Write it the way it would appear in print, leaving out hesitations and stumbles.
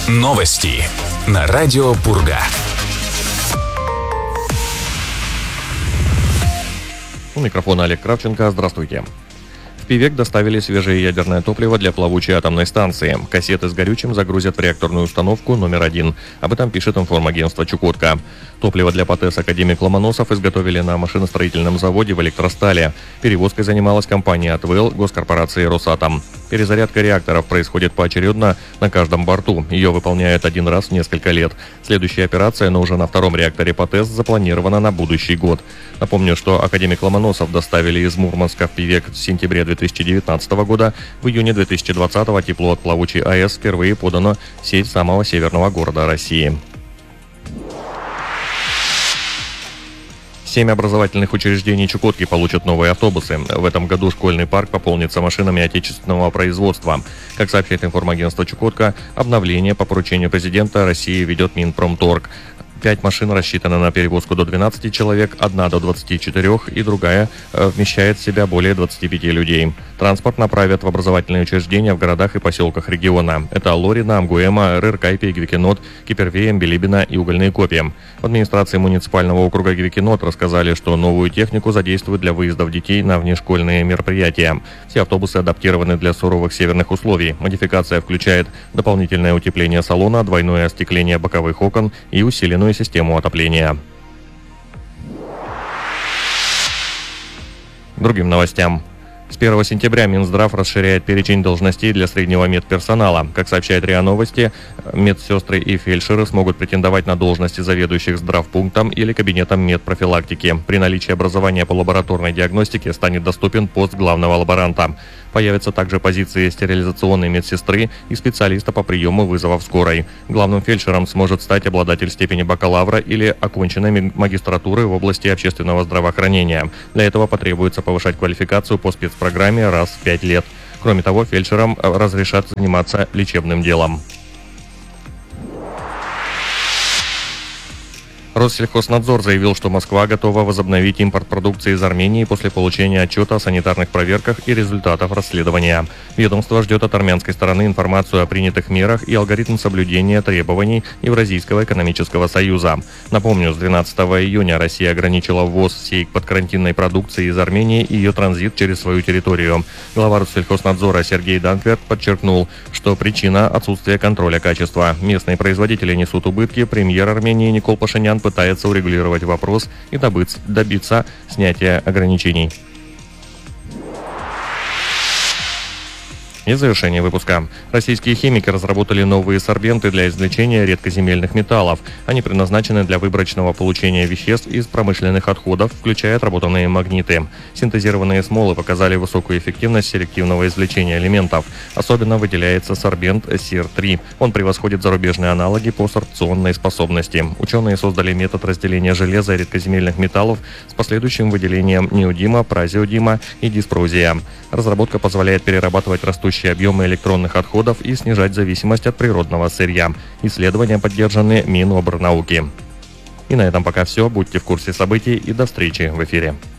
Новости на радио Пурга. У микрофона Олег Кравченко. Здравствуйте. В Пивек доставили свежее ядерное топливо для плавучей атомной станции. Кассеты с горючим загрузят в реакторную установку номер 1. Об этом пишет информагентство «Чукотка». Топливо для ПАТЭС «Академик Ломоносов» изготовили на машиностроительном заводе в Электростале. Перевозкой занималась компания «Атвел» госкорпорации «Росатом». Перезарядка реакторов происходит поочередно на каждом борту. Ее выполняют один раз в несколько лет. Следующая операция, но уже на втором реакторе ПАТЭС, запланирована на будущий год. Напомню, что «Академик Ломоносов» доставили из Мурманска в Пивек в сентябре 2019 года. В июне 2020 тепло от плавучей АЭС впервые подано в сеть самого северного города России. 7 образовательных учреждений Чукотки получат новые автобусы. В этом году школьный парк пополнится машинами отечественного производства. Как сообщает информагентство «Чукотка», обновление по поручению президента России ведет Минпромторг. 5 машин рассчитаны на перевозку до 12 человек, одна до 24 и другая вмещает в себя более 25 людей. Транспорт направят в образовательные учреждения в городах и поселках региона. Это Лорина, Амгуэма, Рыркайпи, Гвикинот, Кипервеем, Билибина и Угольные Копья. В администрации муниципального округа Гвикинот рассказали, что новую технику задействуют для выездов детей на внешкольные мероприятия. Все автобусы адаптированы для суровых северных условий. Модификация включает дополнительное утепление салона, двойное остекление боковых окон и усиленную систему отопления. Другим новостям. С 1 сентября Минздрав расширяет перечень должностей для среднего медперсонала. Как сообщает РИА Новости, медсестры и фельдшеры смогут претендовать на должности заведующих здравпунктом или кабинетом медпрофилактики. При наличии образования по лабораторной диагностике станет доступен пост главного лаборанта. Появятся также позиции стерилизационной медсестры и специалиста по приему вызовов скорой. Главным фельдшером сможет стать обладатель степени бакалавра или оконченной магистратуры в области общественного здравоохранения. Для этого потребуется повышать квалификацию по спецпрограмме раз в 5 лет. Кроме того, фельдшерам разрешат заниматься лечебным делом. Россельхознадзор заявил, что Москва готова возобновить импорт продукции из Армении после получения отчета о санитарных проверках и результатов расследования. Ведомство ждет от армянской стороны информацию о принятых мерах и алгоритм соблюдения требований Евразийского экономического союза. Напомню, с 12 июня Россия ограничила ввоз всей подкарантинной продукции из Армении и ее транзит через свою территорию. Глава Россельхознадзора Сергей Данкверт подчеркнул, что причина – отсутствие контроля качества. Местные производители несут убытки, премьер Армении Никол Пашинян пытается урегулировать вопрос и добиться снятия ограничений. И завершение выпуска. Российские химики разработали новые сорбенты для извлечения редкоземельных металлов. Они предназначены для выборочного получения веществ из промышленных отходов, включая отработанные магниты. Синтезированные смолы показали высокую эффективность селективного извлечения элементов. Особенно выделяется сорбент СИР-3. Он превосходит зарубежные аналоги по сорбционной способности. Ученые создали метод разделения железа и редкоземельных металлов с последующим выделением неодима, празеодима и диспрозия. Разработка позволяет перерабатывать растущие объемы электронных отходов и снижать зависимость от природного сырья. Исследования поддержаны Минобрнауки. И на этом пока все. Будьте в курсе событий и до встречи в эфире.